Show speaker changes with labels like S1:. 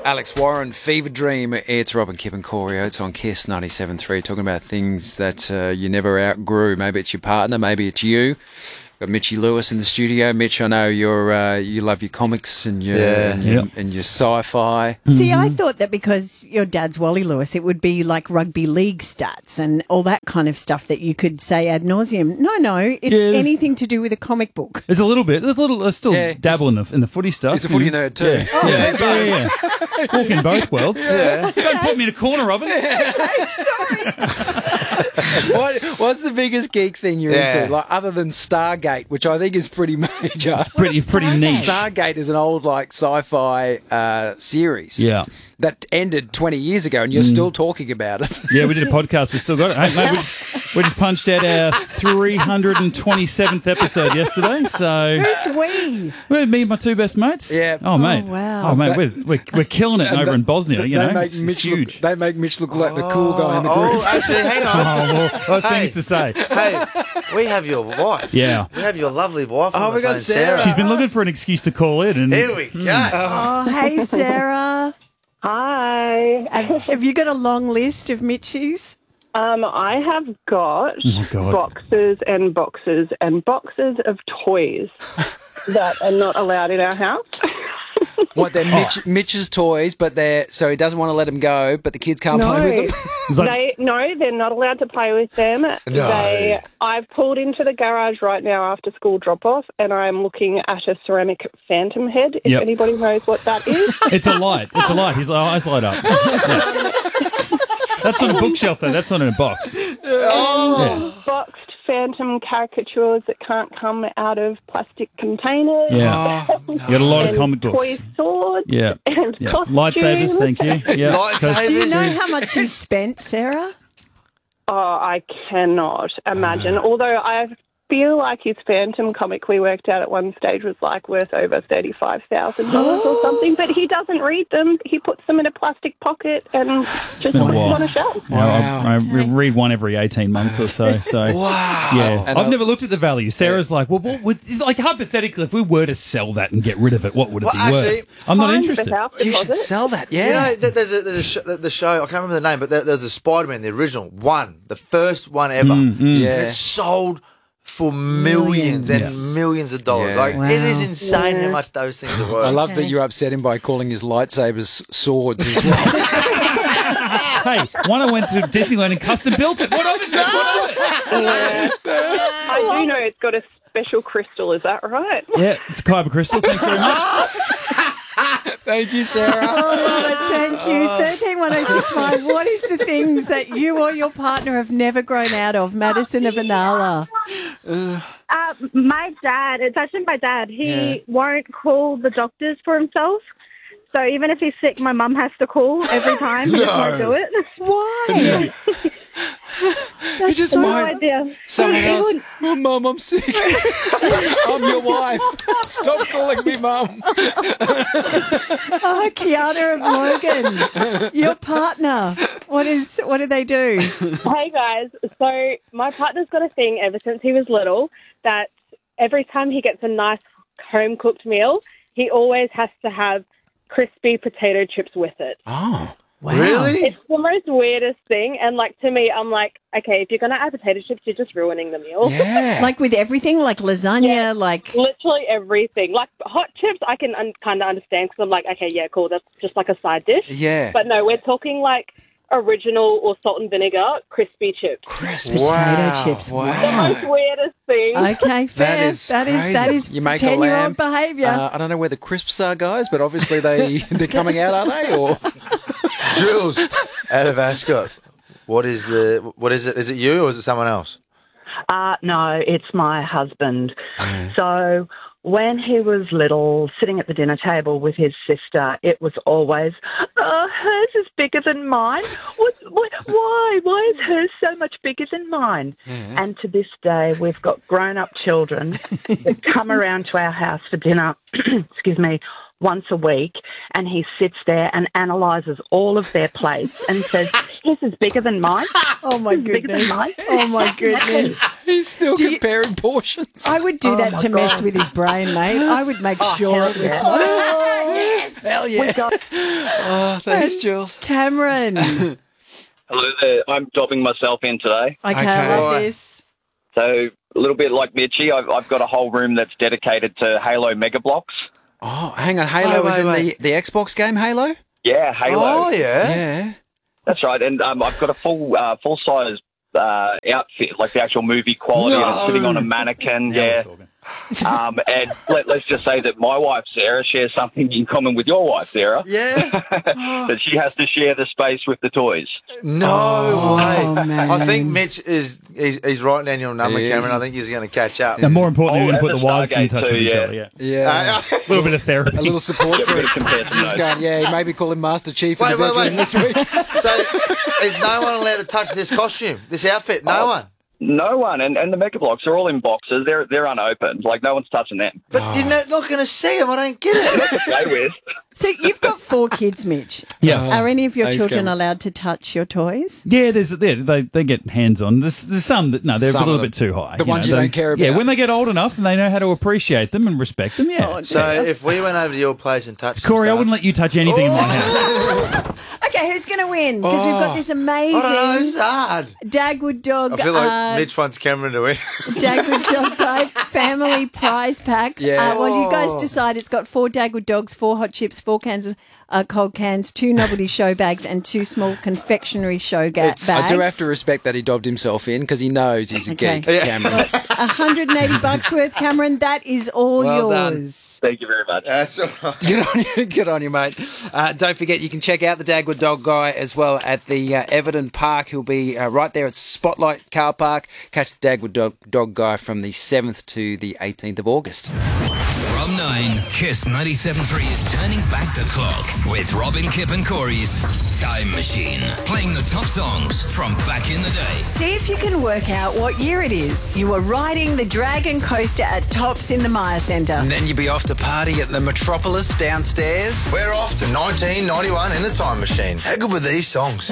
S1: Alex Warren, Fever Dream. It's Robin, Kip and Corey Oates on KISS 97.3, talking about things that you never outgrew. Maybe it's your partner, maybe it's you. Got Mitchie Lewis in the studio. Mitch, I know you love your comics and your sci-fi.
S2: See, I thought that because your dad's Wally Lewis, it would be like rugby league stats and all that kind of stuff that you could say ad nauseum. No, it's anything to do with a comic book.
S3: There's a little bit. I still dabble in the footy stuff.
S1: He's a footy nerd too.
S3: Yeah. Walk in both worlds. Yeah. Don't put me in a corner, Robin.
S1: What's the biggest geek thing you're into? Like, other than Stargate, which I think is pretty major.
S3: It's pretty niche.
S1: Stargate is an old sci-fi series.
S3: Yeah.
S1: That ended 20 years ago, and you're still talking about it.
S3: Yeah, we did a podcast. We still got it. Hey, mate, we just punched out our 327th episode yesterday. So
S2: who's we?
S3: Well, me and my two best mates.
S1: Yeah.
S3: Oh, mate.
S2: Oh, wow.
S3: Oh, mate, we're killing it over in Bosnia. You know,
S1: it's huge. They make Mitch look like the cool guy in the group.
S4: Oh, actually, hang on.
S3: Things to say.
S4: Hey, we have your wife.
S3: Yeah.
S4: We have your lovely wife.
S1: Oh, we got Sarah.
S3: She's been looking for an excuse to call in. And
S4: here we go.
S2: Oh, hey, Sarah.
S5: Hi.
S2: Have you got a long list of Mitchies?
S5: I have got boxes and boxes and boxes of toys that are not allowed in our house.
S1: What, they're Mitch's toys, but so he doesn't want to let them go, but the kids can't play with them?
S5: They're not allowed to play with them.
S4: No.
S5: I've pulled into the garage right now after school drop-off, and I'm looking at a ceramic phantom head, if anybody knows what that is.
S3: It's a light. His eyes light up. Yeah. That's on a bookshelf, though. That's not in a box.
S5: Boxed phantom caricatures that can't come out of plastic containers.
S3: Yeah. You got a lot of comic books.
S5: Toy swords.
S3: Yeah.
S5: And costumes.
S3: Lightsabers, thank you. Yeah.
S4: Lightsabers.
S2: Do you know how much he's spent, Sarah?
S5: Oh, I cannot imagine. Although I feel like his Phantom comic we worked out at one stage was worth over $35,000 or something. But he doesn't read them. He puts them in a plastic pocket and just puts them on a shelf.
S3: Wow. I read one every 18 months or so.
S4: Wow.
S3: Yeah.
S1: And
S3: I've never looked at the value. Sarah's like, well, what would, hypothetically, if we were to sell that and get rid of it, what would it be worth? I'm not interested.
S1: You should sell that,
S4: You know, there's the show, I can't remember the name, but there's a Spider-Man, the original one, the first one ever. And it sold for millions and millions of dollars.
S1: Yeah.
S4: It is insane how much those things are worth.
S1: I love that you upset him by calling his lightsabers swords as well.
S3: Hey, one I went to Disneyland and custom built it. What of it?
S5: I do know it's got a special crystal, is that right?
S3: Yeah, it's a kyber crystal. Thanks very much.
S1: Thank you, Sarah.
S2: Oh, thank you. 131065. What is the things that you or your partner have never grown out of? Madison of Inala.
S6: My dad, it's actually my dad, he won't call the doctors for himself. So even if he's sick, my mum has to call every time. He just won't do it.
S2: Why?
S1: He just
S6: No
S1: won't.
S6: idea.
S1: Someone else. Oh, Mum, I'm sick. I'm your wife. Stop calling me Mum.
S2: Oh, Kiana of Logan. Your partner. What do they do?
S6: Hey, guys. So my partner's got a thing ever since he was little that every time he gets a nice home-cooked meal, he always has to have crispy potato chips with it.
S1: Oh, wow.
S4: Really?
S6: It's the most weirdest thing. And, to me, I'm like, okay, if you're going to add potato chips, you're just ruining the meal.
S1: Yeah.
S2: Like with everything? Like lasagna?
S6: Literally everything. Like hot chips, I can kind of understand because I'm like, okay, yeah, cool. That's just like a side dish.
S1: Yeah.
S6: But no, we're talking original or salt and vinegar crispy chips.
S1: Crispy
S2: potato chips.
S1: Wow.
S6: The most weirdest thing.
S2: Okay, fair.
S1: That is
S2: you
S1: make
S2: 10-year-old behaviour.
S1: I don't know where the crisps are, guys, but obviously they're coming out, are they? Or
S4: Jules, out of Ascot, what is it? Is it you or is it someone else?
S7: No, it's my husband. So when he was little, sitting at the dinner table with his sister, it was always, hers is bigger than mine. Why? Why is hers so much bigger than mine?
S1: Yeah.
S7: And to this day, we've got grown-up children that come around to our house for dinner, excuse me, once a week, and he sits there and analyses all of their plates and says, his is bigger than mine.
S2: Oh, my
S7: Bigger than
S2: goodness.
S7: mine.
S2: Oh, my goodness.
S1: he's still comparing portions.
S2: I would do that to mess with his brain, mate. I would make sure it was...
S4: How
S1: Hell yeah. Oh, thanks, Jules.
S2: Cameron.
S8: Hello there. I'm dobbing myself in today.
S2: Okay, I love this.
S8: So a little bit like Mitchie, I've got a whole room that's dedicated to Halo Mega Blocks.
S1: Oh, hang on. Halo was in the Xbox game, Halo?
S8: Yeah, Halo.
S4: Oh, yeah.
S1: Yeah.
S8: That's right. And I've got a full-size outfit, like the actual movie quality, and it's sitting on a mannequin. Yeah. And let's just say that my wife, Sarah, shares something in common with your wife, Sarah.
S4: Yeah.
S8: That she has to share the space with the toys.
S4: No way.
S2: Man.
S4: I think Mitch he's writing down your number,
S1: He
S4: Cameron.
S1: is.
S4: I think he's going to catch up.
S3: And more importantly, we're going to
S8: and
S3: put the
S8: the
S3: wives in
S8: Stargate
S3: touch with
S8: too,
S3: each
S8: yeah.
S3: other. Yeah.
S1: Yeah.
S3: A little bit of therapy.
S1: A little support
S8: Get rid
S1: group.
S8: of comparison
S1: Just
S8: notes.
S1: going, maybe call him Master Chief in the
S4: Wait.
S1: bedroom this week.
S4: So is no one allowed to touch this costume, this outfit? No one.
S8: No one, and the Mega Blocks are all in boxes. They're unopened. Like, no one's touching them.
S4: But you're not going to see them. I don't get it.
S8: To play with.
S2: So you've got 4 kids, Mitch.
S3: Yeah.
S2: Are any of your
S1: Thanks,
S2: children
S1: Cameron.
S2: allowed to touch your toys?
S3: Yeah, they get hands on. There's some that they're
S1: Some
S3: a little
S1: of them.
S3: bit too high.
S1: The ones you
S3: they-
S1: don't care
S3: Yeah,
S1: about.
S3: when they get old enough and they know how to appreciate them and respect them. Yeah.
S4: So if we went over to your place and touched
S3: Corey, I
S4: some
S3: wouldn't let you touch anything in my house.
S2: Okay, who's going to win? Because we've got this
S4: stuff, I don't know.
S2: amazing
S4: It's hard.
S2: Dagwood Dog.
S4: I feel like Mitch wants Cameron to win.
S2: Dagwood Dog Guide family prize pack.
S1: Yeah.
S2: Well, you guys decide. It's got 4 Dagwood Dogs, 4 hot chips, 4 cans of cold cans, 2 novelty show bags, and 2 small confectionery show bags.
S1: I do have to respect that he dobbed himself in because he knows he's a
S2: Okay.
S1: geek, Cameron.
S2: It's $180 worth, Cameron. That is all
S1: Well done.
S2: yours.
S8: Thank you very much.
S4: That's all right.
S1: Good on you, mate. Don't forget, you can check out the Dagwood Dog Guy as well at the Everton Park. He'll be right there at Spotlight Car Park. Catch the Dagwood Dog Guy from the 7th to the 18th of August.
S9: From 9, Kiss 97.3 is turning back the clock with Robin, Kip and Corey's Time Machine. Playing the top songs from back in the day.
S2: See if you can work out what year it is. You were riding the Dragon Coaster at Tops in the Maya Centre.
S1: And then you'd be off to party at the Metropolis downstairs.
S4: We're off to 1991 in the time machine. How good were these songs?